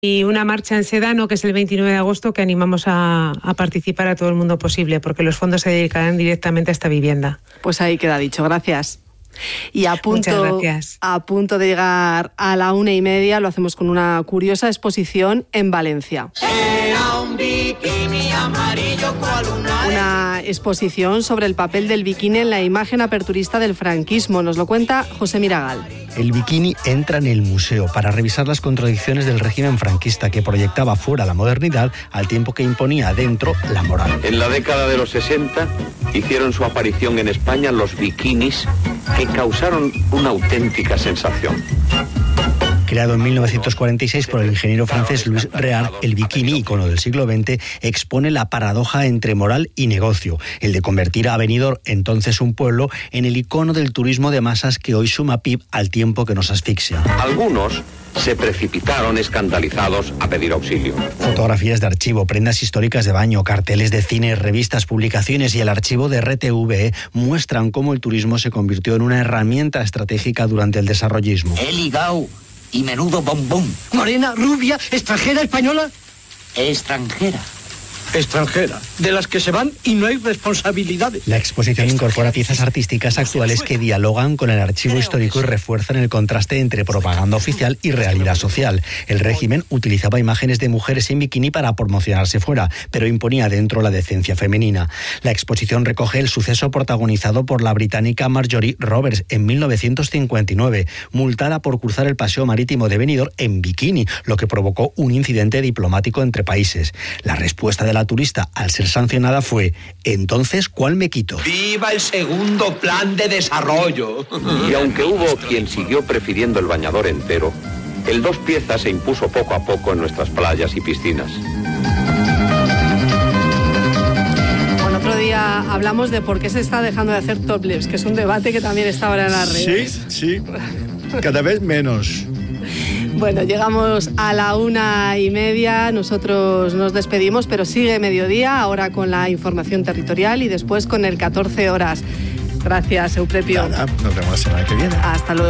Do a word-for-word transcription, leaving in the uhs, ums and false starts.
Y una marcha en Sedano, que es el veintinueve de agosto, que animamos a, a participar a todo el mundo posible, porque los fondos se dedicarán directamente a esta vivienda. Pues ahí queda dicho, gracias. Y a punto, a punto de llegar a la una y media, lo hacemos con una curiosa exposición en Valencia. Era un bikini amarillo cual una... Una exposición sobre el papel del bikini en la imagen aperturista del franquismo. Nos lo cuenta José Miragal. El bikini entra en el museo para revisar las contradicciones del régimen franquista, que proyectaba fuera la modernidad al tiempo que imponía dentro la moral. En la década de los sesenta hicieron su aparición en España los bikinis, que causaron una auténtica sensación. Creado en mil novecientos cuarenta y seis por el ingeniero francés Louis Réard, el bikini, icono del siglo veinte, expone la paradoja entre moral y negocio, el de convertir a Benidorm, entonces un pueblo, en el icono del turismo de masas que hoy suma P I B al tiempo que nos asfixia. Algunos se precipitaron escandalizados a pedir auxilio. Fotografías de archivo, prendas históricas de baño, carteles de cine, revistas, publicaciones y el archivo de R T V E muestran cómo el turismo se convirtió en una herramienta estratégica durante el desarrollismo. He ligado y menudo bombón. Morena, rubia, extranjera, española. Extranjera. Extranjera, de las que se van y no hay responsabilidades. La exposición incorpora piezas artísticas actuales que dialogan con el archivo histórico y refuerzan el contraste entre propaganda oficial y realidad social. El régimen utilizaba imágenes de mujeres en bikini para promocionarse fuera, pero imponía dentro la decencia femenina. La exposición recoge el suceso protagonizado por la británica Marjorie Roberts en mil novecientos cincuenta y nueve, multada por cruzar el paseo marítimo de Benidorm en bikini, lo que provocó un incidente diplomático entre países. La respuesta de la turista al ser sancionada fue: entonces, ¿cuál me quito? ¡Viva el segundo plan de desarrollo! Y aunque hubo quien siguió prefiriendo el bañador entero, el dos piezas se impuso poco a poco en nuestras playas y piscinas. Bueno, otro día hablamos de por qué se está dejando de hacer topless, que es un debate que también está ahora en las redes. Sí, sí, cada vez menos. Bueno, llegamos a la una y media, nosotros nos despedimos, pero sigue mediodía, ahora con la información territorial y después con el catorce horas. Gracias, Euprepio. Nada, nos vemos la semana que viene. Hasta luego.